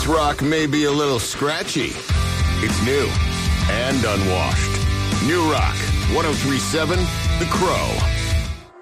This rock may be a little scratchy. It's new and unwashed. New Rock 103.7 The Crow.